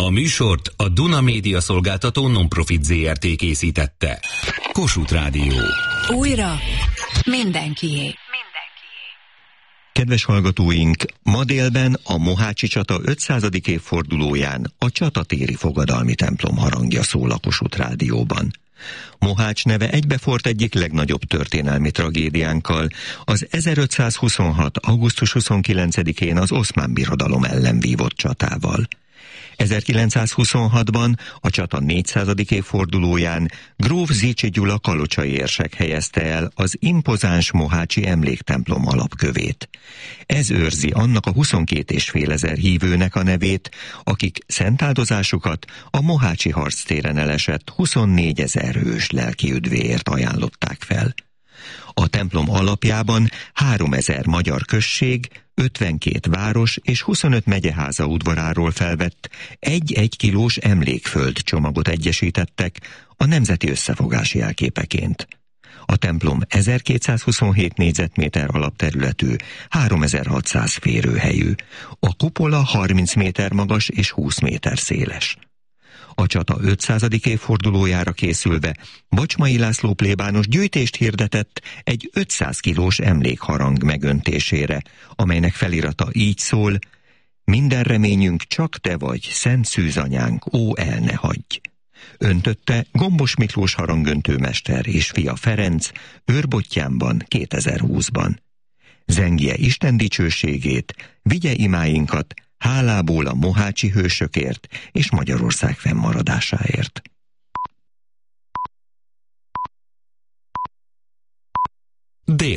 A műsort a Duna Média Szolgáltató non-profit Zrt. Készítette. Kossuth Rádió. Újra mindenkié. Kedves hallgatóink, ma délben a Mohácsi csata 500. évfordulóján a csatatéri fogadalmi templom harangja szól a Kossuth Rádióban. Mohács neve egybefort egyik legnagyobb történelmi tragédiánkkal, az 1526. augusztus 29-én az Oszmán Birodalom ellen vívott csatával. 1926-ban a csata 400. évfordulóján gróf Zichy Gyula kalocsai érsek helyezte el az impozáns mohácsi emléktemplom alapkövét. Ez őrzi annak a 22,5 ezer hívőnek a nevét, akik szentáldozásukat a mohácsi harctéren elesett 24 000 hős lelki üdvéért ajánlották fel. A templom alapjában 3000 magyar község, 52 város és 25 megyeháza udvaráról felvett 1 kilós emlékföld csomagot egyesítettek a nemzeti összefogás jelképeként. A templom 1227 négyzetméter alapterületű, 3600 férőhelyű, a kupola 30 méter magas és 20 méter széles. A csata 500. évfordulójára készülve Bacsmai László plébános gyűjtést hirdetett egy 500 kilós emlékharang megöntésére, amelynek felirata így szól: minden reményünk csak te vagy, szent szűzanyánk, ó, el ne hagyj! Öntötte Gombos Miklós harangöntőmester és fia Ferenc Őrbottyánban 2020-ban. Zengje Isten dicsőségét, vigye imáinkat, hálából a mohácsi hősökért és Magyarország fennmaradásáért.